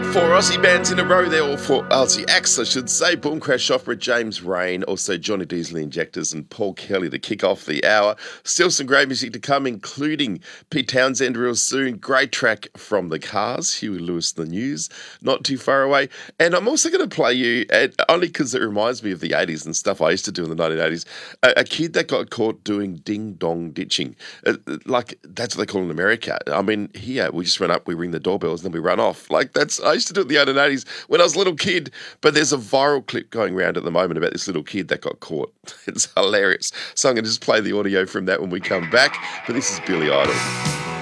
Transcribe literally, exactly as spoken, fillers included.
Four Aussie bands in a row there, or four Aussie acts, I should say. Boom Crash Opera, James Rain, also Johnny Diesel Injectors and Paul Kelly to kick off the hour. Still some great music to come, including Pete Townsend real soon. Great track from The Cars, Huey Lewis, The News, Not Too Far Away. And I'm also going to play you, and only because it reminds me of the eighties and stuff I used to do in the nineteen eighties, a, a kid that got caught doing ding-dong ditching. Uh, like, that's what they call it in America. I mean, here, we just run up, we ring the doorbells, and then we run off. Like, that's, I used to do it in the eighties and eighties when I was a little kid, but there's a viral clip going around at the moment about this little kid that got caught. It's hilarious. So I'm going to just play the audio from that when we come back, but this is Billy Idol.